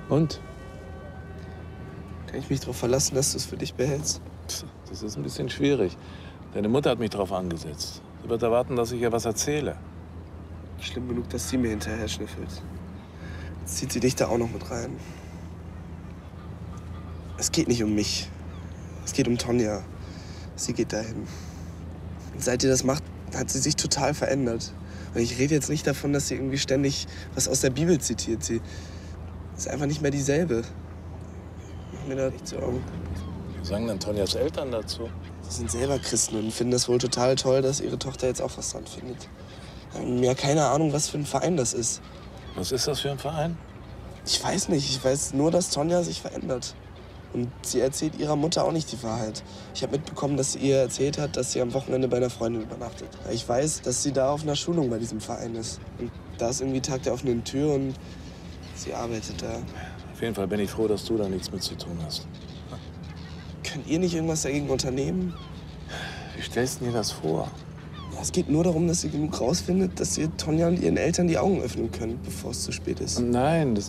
Und? Kann ich mich darauf verlassen, dass du es für dich behältst? Das ist ein bisschen schwierig. Deine Mutter hat mich darauf angesetzt. Sie wird erwarten, dass ich ihr was erzähle. Schlimm genug, dass sie mir hinterher schnüffelt. Jetzt zieht sie dich da auch noch mit rein. Es geht nicht um mich. Es geht um Tonja. Sie geht dahin. Und seit ihr das macht, hat sie sich total verändert. Und ich rede jetzt nicht davon, dass sie irgendwie ständig was aus der Bibel zitiert. Sie ist einfach nicht mehr dieselbe. Mach mir da nicht Sorgen. Was sagen denn Tonjas Eltern dazu? Sie sind selber Christen und finden das wohl total toll, dass ihre Tochter jetzt auch was dran findet. Haben ja keine Ahnung, was für ein Verein das ist. Was ist das für ein Verein? Ich weiß nicht. Ich weiß nur, dass Tonja sich verändert. Und sie erzählt ihrer Mutter auch nicht die Wahrheit. Ich habe mitbekommen, dass sie ihr erzählt hat, dass sie am Wochenende bei einer Freundin übernachtet. Ich weiß, dass sie da auf einer Schulung bei diesem Verein ist. Und da ist irgendwie Tag der offenen Tür und sie arbeitet da. Auf jeden Fall bin ich froh, dass du da nichts mit zu tun hast. Könnt ihr nicht irgendwas dagegen unternehmen? Wie stellst du dir das vor? Ja, es geht nur darum, dass ihr genug rausfindet, dass ihr Tonja und ihren Eltern die Augen öffnen könnt, bevor es zu spät ist. Nein, das